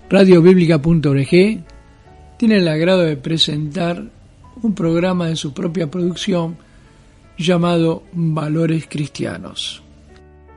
Radiobiblica.org tiene el agrado de presentar un programa de su propia producción llamado Valores Cristianos.